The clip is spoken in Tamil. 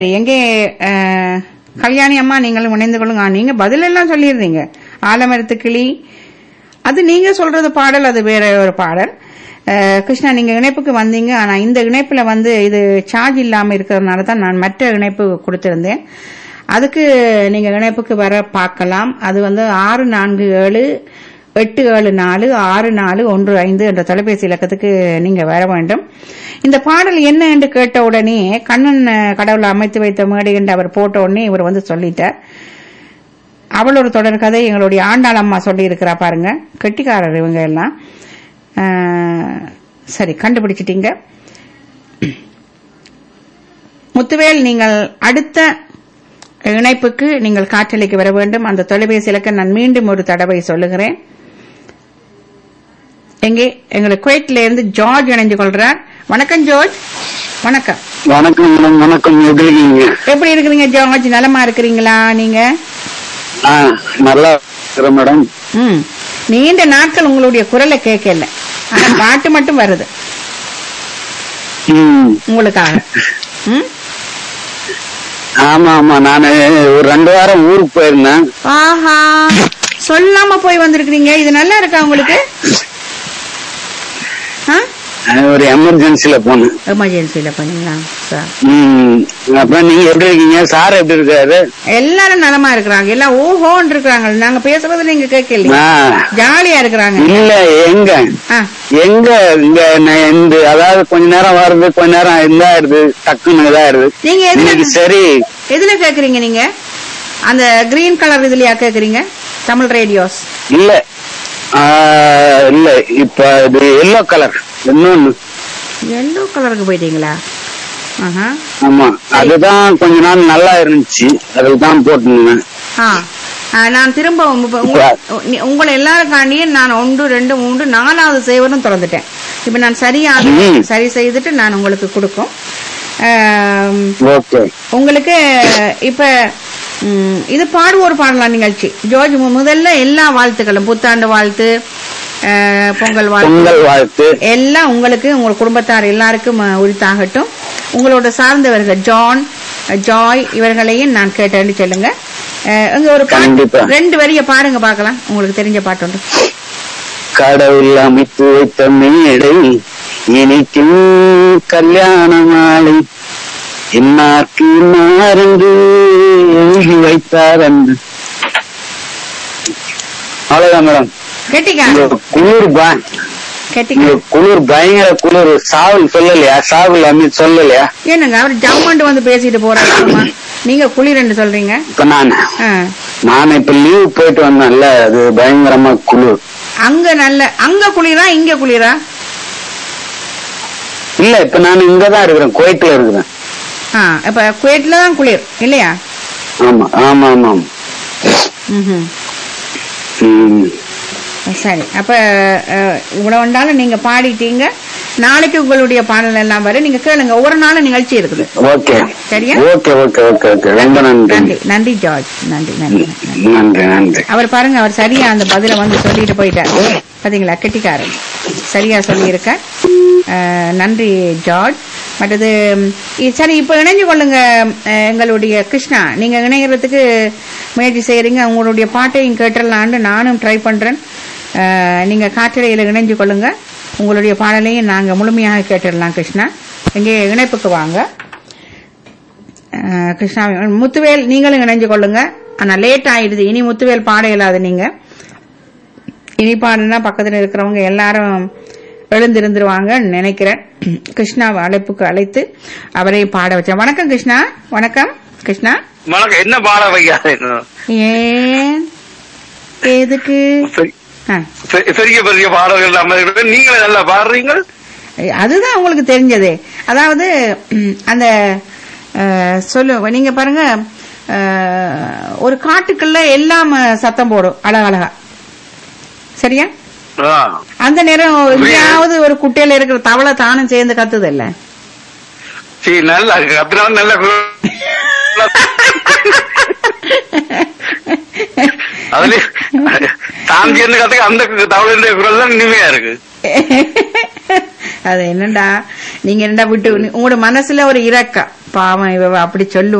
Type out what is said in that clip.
எங்கே கல்யாணி அம்மா நீங்களும் இணைந்து கொள்ளுங்க. நீங்க பதில் எல்லாம் சொல்லியிருந்தீங்க. ஆலமரத்து கிளி அது நீங்க சொல்றது பாடல், அது வேற ஒரு பாடல். கிருஷ்ணா நீங்க இணைப்புக்கு வந்தீங்க. ஆனா இந்த இணைப்புல இது சார்ஜ் இல்லாம இருக்கிறதுனால தான் நான் மற்ற இணைப்பு கொடுத்திருந்தேன். அதுக்கு நீங்க இணைப்புக்கு வர பார்க்கலாம். அது 647-874-6415 என்ற தொலைபேசி இலக்கத்துக்கு நீங்க வர வேண்டும். இந்த பாடல் என்ன என்று கேட்ட உடனே கண்ணன் கடவுளை அமைத்து வைத்த மேடை என்று அவர் போட்ட உடனே இவர் சொல்லிட்டார். அவள் ஒரு தொடர் கதை எங்களுடைய ஆண்டாள் அம்மா சொல்லி இருக்கிறா பாருங்க. கெட்டிக்காரர் இவங்க எல்லாம். சரி, கண்டுபிடிச்சிட்டீங்க. முத்துவேல், நீங்கள் அடுத்த இணைப்புக்கு நீங்கள் காற்றலைக்கு வர வேண்டும். அந்த தொலைபேசி இலக்க நான் மீண்டும் ஒரு தடவை சொல்லுகிறேன். எங்கே எங்களுக்கு குவைட்ல இருந்து ஜார்ஜ் இணைஞ்சு கொள்றார். வணக்கம் ஜார்ஜ். வணக்கம். வணக்கம் வணக்கம். எப்படி இருக்கிறீங்க ஜார்ஜ்? நலமா இருக்கிறீங்களா நீங்க? நல்லா இருக்கிறேன் மேடம். நீண்ட நாட்கள் உங்களுடைய குரலை கேட்கல, ஆனா பாட்டு மட்டும் வருது உங்களுக்காக. ஆமா ஆமா, நானு ஒரு 2 வாரம் ஊருக்கு போயிருந்தேன். ஆஹா, சொல்லாம போய் வந்திருக்கீங்க. இது நல்லா இருக்கா உங்களுக்கு? ஒரு எமர்ஜென்சில போனேன். எமர்ஜென்சில போனீங்களா? அப்புறம் நீங்க எப்படி இருக்கீங்க? சார் எப்படி இருக்காரு? எல்லாரும் நலமா இருக்கிறாங்க. எல்லாம் ஓஹோன்னு இருக்காங்க. நாங்க பேசுறது நீங்க கேட்கல, ஜாலியா இருக்கிறாங்க. இல்ல எங்க இந்த அதாவது கொஞ்ச நேரம் வருது, கொஞ்ச நேரம் இதாயிருது, டக்குன்னு இதாயிருது. நீங்க எதுல சரி எதுல கேக்குறீங்க? நீங்க அந்த கிரீன் கலர் இதுலயா கேக்குறீங்க? தமிழ் ரேடியோஸ் இல்ல இல்ல, இப்ப இது எல்லோ கலர். இன்னொன்னு எல்லோ கலருக்கு போயிட்டீங்களா? ஆமா, அதுதான் கொஞ்ச நாள் நல்லா இருந்துச்சு, அதுதான் போட்டுருந்தேன். நான் திரும்ப உங்களை எல்லாருக்காண்டியே நான் 1 2 3 4வது சேவரும் திறந்துட்டேன். இப்ப நான் சரி செய்துட்டு நான் உங்களுக்கு கொடுக்கும். உங்களுக்கு இப்ப இது பாடுவோர் பாடலாம் நிகழ்ச்சி. ஜோர்ஜ், முதல்ல எல்லா வாழ்த்துக்களும், புத்தாண்டு வாழ்த்து, பொங்கல் வாழ்த்து எல்லாம் உங்களுக்கு, உங்க குடும்பத்தார் எல்லாருக்கும் உரித்தாகட்டும். உங்களோட சார்ந்தவர்கள் ஜான், ஜாய் இவர்களையும் நான் கேட்டேன்னு சொல்லுங்க. இங்க ஒரு பாட்டு 2 வரிய பாருங்க பாக்கலாம், உங்களுக்கு தெரிஞ்ச பாட்டு ஒன்று. கடவுள் அமைத்து வைத்த மேடை இனிக்கும் கல்யாண மாலை, இன்னார்க்கு இன்னாரென்று எழுதி வைத்தார் என்று. அவ்வளவுதான் மேடம். குளிர் பயங்கர குளிர். சாவல் சொல்லலையா? சாவல் அமித் சொல்லலையா? என்னங்க அவர் ஜம்மண்டு பேசிட்டு போறாருமா, நீங்க குளிர் சொல்றீங்க? இப்ப நான் இப்ப லீவ் போயிட்டு வந்தேன்ல, அது பயங்கரமா குளிர். அங்க குளிரா இங்க குளிரா? இல்ல, இப்ப நான் இங்கதான் இருக்கிறேன், குவைட்ல இருக்கிறேன். இப்ப குவைட்ல தான் குளிர் இல்லையா? ஆமா ஆமா ஆமா. சரி, அப்ப இவ்வளவு வந்தாலும் நீங்க பாடிட்டீங்க. நாளைக்கு உங்களுடைய பாடல் எல்லாம் வர நீங்க கேளுங்க. ஒவ்வொரு நாளும் நிகழ்ச்சி இருக்குது. சரியா? நன்றி ஜார்ஜ், நன்றி நன்றி நன்றி. அவர் பாருங்க, அவர் சரியா அந்த பதில சொல்லிட்டு போயிட்டாரு. பாத்தீங்களா, கெட்டிக்காரர் சரியா சொல்லி இருக்க. நன்றி ஜார்ஜ். மற்றது சரி, இப்ப இணைஞ்சு கொள்ளுங்க எங்களுடைய கிருஷ்ணா. நீங்க இணைகிறதுக்கு முயற்சி செய்யறீங்க. உங்களுடைய பாட்டையும் கேட்டுடலான்னு நானும் ட்ரை பண்றேன். நீங்க காற்றலையில இணைஞ்சு கொள்ளுங்க. உங்களுடைய பாடலையும் நாங்க முழுமையாக கேட்டுடலாம். கிருஷ்ணா, எங்கே இணைப்புக்கு வாங்க. கிருஷ்ணா, முத்துவேல் நீங்களும் இணைஞ்சு கொள்ளுங்க. ஆனா லேட் ஆயிடுது. இனி முத்துவேல் பாட இயலாது. நீங்க இனி பாடுனா பக்கத்துல இருக்கிறவங்க எல்லாரும் எழுந்திருந்துருவாங்க நினைக்கிறேன். கிருஷ்ணாவை அழைப்புக்கு அழைத்து அவரை பாட வச்சேன். வணக்கம் கிருஷ்ணா. வணக்கம் கிருஷ்ணா. வணக்கம். என்ன பாட வைக்க? ஏன் எதுக்கு? பெரிய பெரிய பாடல்கள் நீங்களே நல்லா பாடுறீங்க. அதுதான் உங்களுக்கு தெரிஞ்சது. அதாவது அந்த நீங்க பாருங்க, ஒரு காட்டுக்குள்ள எல்லாம் சத்தம் போடும் அழகழகா. சரியா? அந்த நேரம் எங்கேயாவது ஒரு குட்டையில இருக்கிற தவளை தானும் சேர்ந்து கத்துது இல்ல? நல்லா நல்ல அதுல தான் சேர்ந்து கத்துக்க அந்த தவளை குரல் தான் இனிமையா இருக்கு. அது என்னண்டா, நீங்க என்னடா விட்டு உங்களோட மனசுல ஒரு இரக்கம் பாவம் இவ அப்படி சொல்லு